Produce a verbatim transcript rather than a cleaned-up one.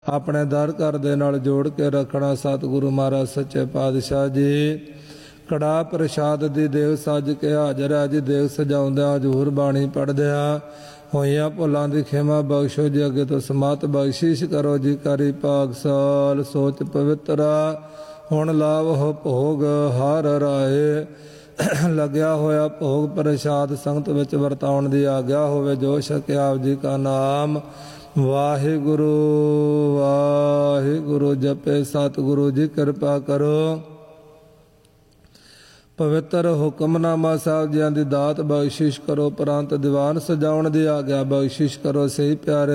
ਆਪਣੇ ਦਰ ਘਰ ਦੇ ਨਾਲ ਜੋੜ ਕੇ ਰੱਖਣਾ। ਸਤਿਗੁਰੂ ਮਹਾਰਾਜ ਸੱਚੇ ਪਾਤਸ਼ਾਹ ਜੀ ਕੜਾ ਪ੍ਰਸ਼ਾਦ ਦੀ ਦੇਗ ਸੱਜ ਕੇ ਹਾਜ਼ਰ ਹੈ ਜੀ। ਦੇਗ ਸਜਾਉਂਦਿਆਂ ਹਜ਼ੂਰ ਬਾਣੀ ਪੜ੍ਹਦਿਆਂ ਹੋਈਆਂ ਭੁੱਲਾਂ ਦੀ ਖਿਮਾ ਬਖਸ਼ੋ ਜੀ। ਅੱਗੇ ਤੋਂ ਸਮਤ ਬਖਸ਼ਿਸ਼ ਕਰੋ ਜੀ। ਕਰੀ ਪਾਕਸਾਲ ਸੋਚ ਪਵਿੱਤਰਾ ਹੁਣ ਲਾਵ ਭੋਗ ਹਰ ਰਾਏ। ਲੱਗਿਆ ਹੋਇਆ ਭੋਗ ਪ੍ਰਸ਼ਾਦ ਸੰਗਤ ਵਿੱਚ ਵਰਤਾਉਣ ਦੀ ਆਗਿਆ ਹੋਵੇ। ਜੋ ਛਕਿਆ ਆਪ ਜੀ ਕਾ ਨਾਮ ਵਾਹਿਗੁਰੂ ਵਾਹਿਗੁਰੂ ਜਪੇ। ਸਤਿਗੁਰੂ ਜੀ ਕਿਰਪਾ ਕਰੋ। ਪਵਿੱਤਰ ਹੁਕਮਨਾਮਾ ਸਾਹਿਬ ਜੀਆਂ ਦੀ ਦਾਤ ਬਖਸ਼ਿਸ਼ ਕਰੋ। ਪ੍ਰਾਂਤ ਦੀਵਾਨ ਸਜਾਉਣ ਦੀ ਆਗਿਆ ਬਖਸ਼ਿਸ਼ ਕਰੋ। ਸਹੀ ਪਿਆਰੇ